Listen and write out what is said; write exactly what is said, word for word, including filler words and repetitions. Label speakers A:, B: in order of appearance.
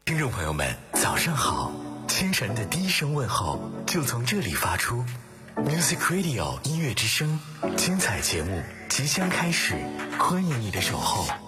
A: 听众朋友们，早上好！清晨的第一声问候就从这里发出。Music Radio 音乐之声，精彩节目即将开始，欢迎你的守候。